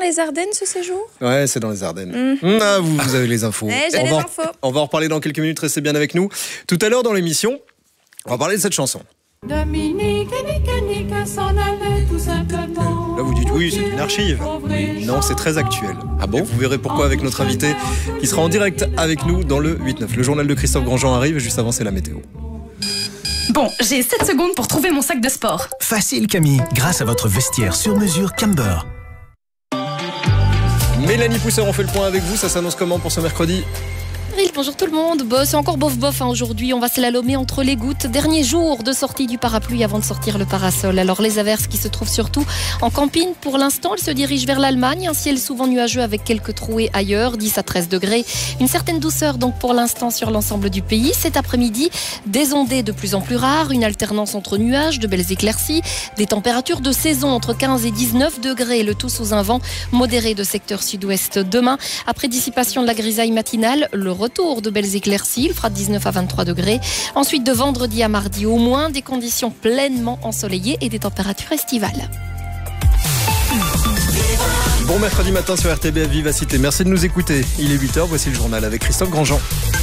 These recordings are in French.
les Ardennes ce séjour? Ouais, c'est dans les Ardennes. Ah, vous avez les infos. J'ai les infos. On va en reparler dans quelques minutes, restez bien avec nous. Tout à l'heure dans l'émission, on va parler de cette chanson. Dominique et Nick s'en allaient tout simplement. Là vous dites oui, c'est une archive. Non, c'est très actuel. Ah bon? Et vous verrez pourquoi avec notre invité qui sera en direct avec nous dans le 8-9. Le journal de Christophe Grandjean arrive et juste avant c'est la météo. Bon, j'ai 7 secondes pour trouver mon sac de sport. Facile Camille, grâce à votre vestiaire sur mesure Camber. Mélanie Pousseur, on fait le point avec vous, ça s'annonce comment pour ce mercredi? Bonjour tout le monde. C'est encore bof aujourd'hui. On va slalomer entre les gouttes. Dernier jour de sortie du parapluie avant de sortir le parasol. Alors les averses qui se trouvent surtout en campine. Pour l'instant, elles se dirigent vers l'Allemagne. Un ciel souvent nuageux avec quelques trouées ailleurs. 10 à 13 degrés. Une certaine douceur donc pour l'instant sur l'ensemble du pays. Cet après-midi, des ondées de plus en plus rares. Une alternance entre nuages, de belles éclaircies. Des températures de saison entre 15 et 19 degrés. Le tout sous un vent modéré de secteur sud-ouest. Demain, après dissipation de la grisaille matinale, le retour de belles éclaircies, il fera 19 à 23 degrés. Ensuite, de vendredi à mardi, au moins des conditions pleinement ensoleillées et des températures estivales. Bon mercredi matin sur RTBF Vivacité. Merci de nous écouter. Il est 8h, voici le journal avec Christophe Grandjean.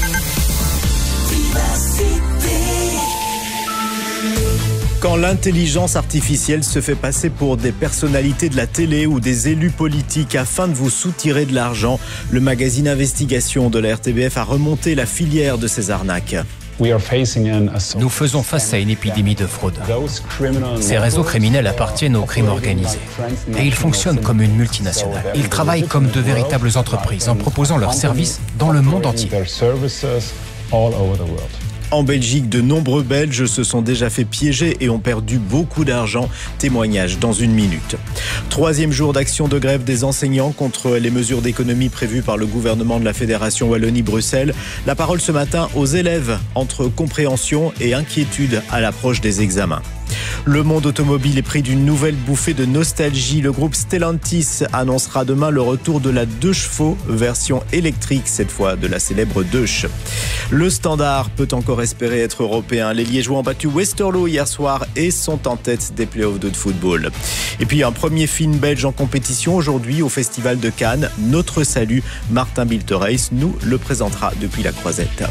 Quand l'intelligence artificielle se fait passer pour des personnalités de la télé ou des élus politiques afin de vous soutirer de l'argent, le magazine Investigation de la RTBF a remonté la filière de ces arnaques. Nous faisons face à une épidémie de fraude. Ces réseaux criminels appartiennent au crime organisé. Et ils fonctionnent comme une multinationale. Ils travaillent comme de véritables entreprises en proposant leurs services dans le monde entier. En Belgique, de nombreux Belges se sont déjà fait piéger et ont perdu beaucoup d'argent. Témoignage dans une minute. 3e jour d'action de grève des enseignants contre les mesures d'économie prévues par le gouvernement de la Fédération Wallonie-Bruxelles. La parole ce matin aux élèves entre compréhension et inquiétude à l'approche des examens. Le monde automobile est pris d'une nouvelle bouffée de nostalgie. Le groupe Stellantis annoncera demain le retour de la 2 chevaux, version électrique cette fois, de la célèbre Deutsch. Le Standard peut encore espérer être européen. Les Liégeois ont battu Westerlo hier soir et sont en tête des playoffs de football. Et puis un premier film belge en compétition aujourd'hui au Festival de Cannes. Notre salut, Martin Biltereis nous le présentera depuis la Croisette.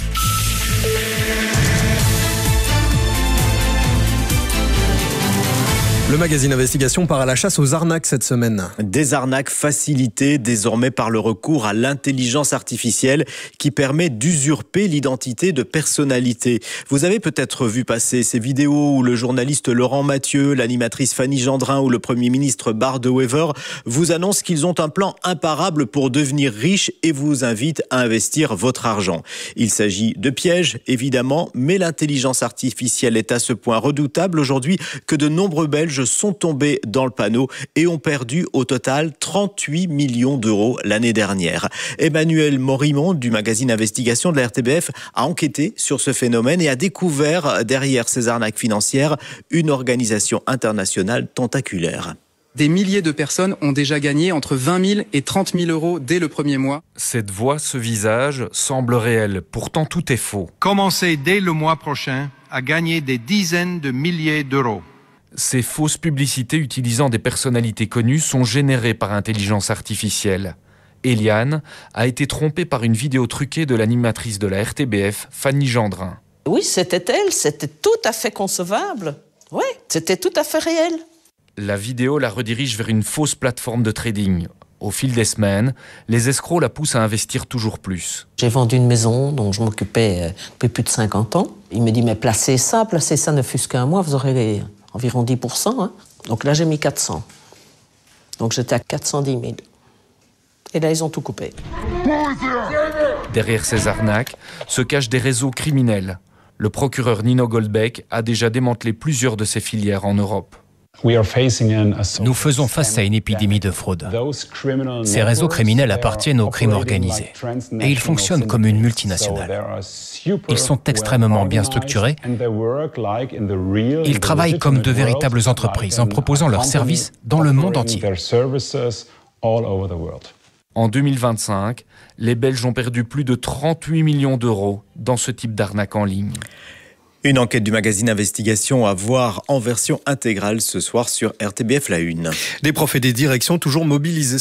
Le magazine Investigation part à la chasse aux arnaques cette semaine. Des arnaques facilitées désormais par le recours à l'intelligence artificielle qui permet d'usurper l'identité de personnalités. Vous avez peut-être vu passer ces vidéos où le journaliste Laurent Mathieu, l'animatrice Fanny Gendrin ou le Premier ministre Bart De Wever vous annoncent qu'ils ont un plan imparable pour devenir riches et vous invitent à investir votre argent. Il s'agit de pièges, évidemment, mais l'intelligence artificielle est à ce point redoutable aujourd'hui que de nombreux Belges sont tombés dans le panneau et ont perdu au total 38 millions d'euros l'année dernière. Emmanuel Morimond du magazine Investigation de la RTBF a enquêté sur ce phénomène et a découvert derrière ces arnaques financières une organisation internationale tentaculaire. Des milliers de personnes ont déjà gagné entre 20 000 et 30 000 euros dès le premier mois. Cette voix, ce visage, semble réel. Pourtant, tout est faux. Commencez dès le mois prochain à gagner des dizaines de milliers d'euros. Ces fausses publicités utilisant des personnalités connues sont générées par intelligence artificielle. Eliane a été trompée par une vidéo truquée de l'animatrice de la RTBF, Fanny Gendrin. Oui, c'était elle, c'était tout à fait concevable. Oui, c'était tout à fait réel. La vidéo la redirige vers une fausse plateforme de trading. Au fil des semaines, les escrocs la poussent à investir toujours plus. J'ai vendu une maison dont je m'occupais depuis plus de 50 ans. Il me dit, mais placez ça ne fût-ce qu'un mois, vous aurez environ 10%. Hein. Donc là, j'ai mis 400. Donc j'étais à 410 000. Et là, ils ont tout coupé. Derrière ces arnaques se cachent des réseaux criminels. Le procureur Nino Goldbeck a déjà démantelé plusieurs de ces filières en Europe. Nous faisons face à une épidémie de fraude. Ces réseaux criminels appartiennent au crime organisé. Et ils fonctionnent comme une multinationale. Ils sont extrêmement bien structurés. Ils travaillent comme de véritables entreprises en proposant leurs services dans le monde entier. En 2025, les Belges ont perdu plus de 38 millions d'euros dans ce type d'arnaque en ligne. Une enquête du magazine Investigation à voir en version intégrale ce soir sur RTBF La Une. Des profs et des directions toujours mobilisés